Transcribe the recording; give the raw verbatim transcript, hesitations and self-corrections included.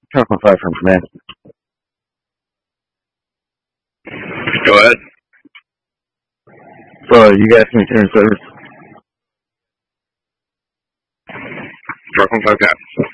Chocolate five from command. Go ahead. So you guys can return service. Chocolate five, yeah.